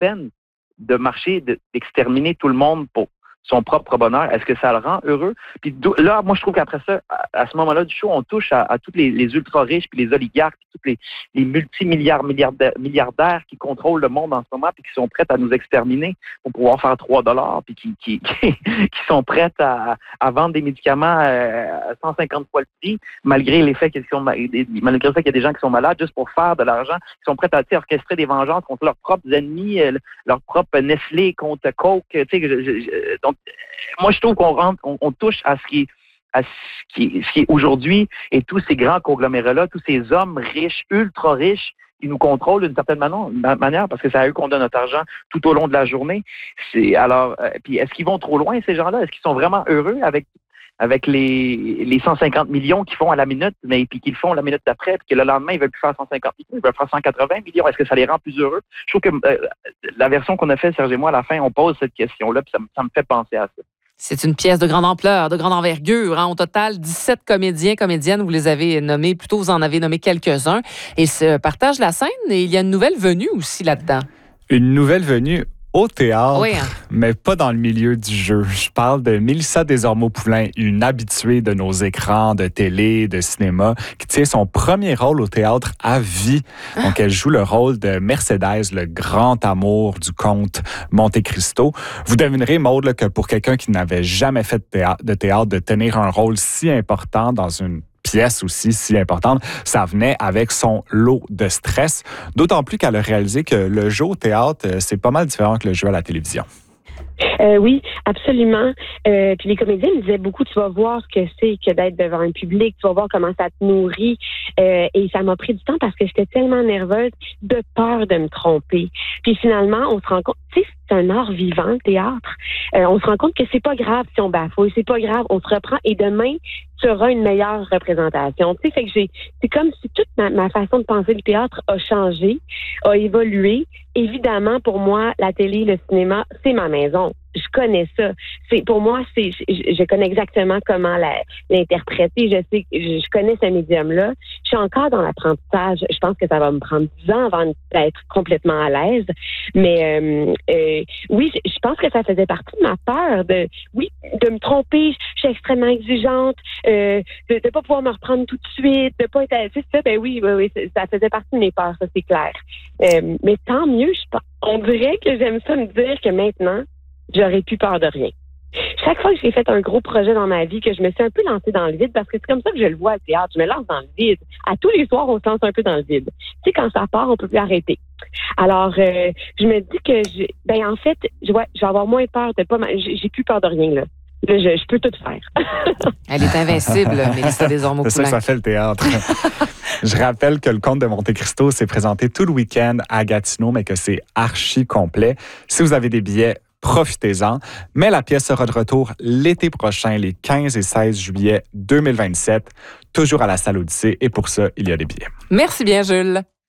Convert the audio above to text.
peine de marcher, d'exterminer tout le monde pour son propre bonheur? Est-ce que ça le rend heureux? Puis là, moi, je trouve qu'après ça, à ce moment-là du show, on touche à tous les ultra-riches, puis les oligarques, puis tous les multimilliardaires qui contrôlent le monde en ce moment, puis qui sont prêts à nous exterminer pour pouvoir faire $3, puis qui sont prêts à vendre des médicaments à 150 fois le prix, malgré le fait qu'il y a des gens qui sont malades, juste pour faire de l'argent, qui sont prêts à orchestrer des vengeances contre leurs propres ennemis, leurs propres Nestlé contre Coke. Donc, moi, je trouve qu'on touche à ce qui est aujourd'hui, et tous ces grands conglomérats-là, tous ces hommes riches, ultra riches, qui nous contrôlent d'une certaine manière, parce que c'est à eux qu'on donne notre argent tout au long de la journée. Puis est-ce qu'ils vont trop loin, ces gens-là? Est-ce qu'ils sont vraiment heureux avec les 150 millions qu'ils font à la minute, mais puis qu'ils font la minute d'après, puis que le lendemain, ils veulent plus faire 150 millions, ils veulent faire 180 millions. Est-ce que ça les rend plus heureux? Je trouve que la version qu'on a faite, Serge et moi, à la fin, on pose cette question-là, puis ça me fait penser à ça. C'est une pièce de grande ampleur, de grande envergure. Au total, 17 comédiens, comédiennes, vous les avez nommés, plutôt vous en avez nommé quelques-uns. Et ils se partagent la scène et il y a une nouvelle venue aussi là-dedans. Une nouvelle venue au théâtre, oui, mais pas dans le milieu du jeu. Je parle de Mélissa Desormeaux-Poulain, une habituée de nos écrans de télé, de cinéma, qui tient son premier rôle au théâtre à vie. Donc, elle joue le rôle de Mercedes, le grand amour du comte Monte Cristo. Vous devinerez, Maude, là, que pour quelqu'un qui n'avait jamais fait de théâtre, de tenir un rôle si important dans une pièce aussi si importante, ça venait avec son lot de stress. D'autant plus qu'elle a réalisé que le jeu au théâtre, c'est pas mal différent que le jeu à la télévision. Oui, absolument. Puis les comédiens me disaient beaucoup, tu vas voir ce que c'est que d'être devant un public, tu vas voir comment ça te nourrit. Et ça m'a pris du temps parce que j'étais tellement nerveuse, de peur de me tromper. Puis finalement, on se rend compte, tu sais, c'est un art vivant, le théâtre. On se rend compte que c'est pas grave si on bafouille, c'est pas grave, on se reprend et demain, tu auras une meilleure représentation. Tu sais, fait que c'est comme si toute ma façon de penser le théâtre a changé, a évolué. Évidemment, pour moi, la télé, le cinéma, c'est ma maison. Je connais ça. Pour moi, je connais exactement comment l'interpréter. Je connais ce médium-là. Je suis encore dans l'apprentissage. Je pense que ça va me prendre 10 ans avant d'être complètement à l'aise. Mais oui, je pense que ça faisait partie de ma peur de me tromper. Je suis extrêmement exigeante, de pas pouvoir me reprendre tout de suite, de pas être, tu sais, ça. Ben oui, ça faisait partie de mes peurs, ça c'est clair. Mais tant mieux. On dirait que j'aime ça me dire que maintenant, j'aurais plus peur de rien. Chaque fois que j'ai fait un gros projet dans ma vie, que je me suis un peu lancée dans le vide, parce que c'est comme ça que je le vois au théâtre, je me lance dans le vide. À tous les soirs, on se lance un peu dans le vide. Tu sais, quand ça part, on peut plus arrêter. Alors, je me dis que, en fait, je vais avoir moins peur de pas... J'ai plus peur de rien, là. Là, je peux tout faire. Elle est invincible, Mélissa Desormeaux-Poulain. C'est ça que ça fait le théâtre. Je rappelle que le Comte de Monte Cristo s'est présenté tout le week-end à Gatineau, mais que c'est archi complet. Si vous avez des billets, profitez-en. Mais la pièce sera de retour l'été prochain, les 15 et 16 juillet 2027, toujours à la Salle Odyssée. Et pour ça, il y a des billets. Merci bien, Jules.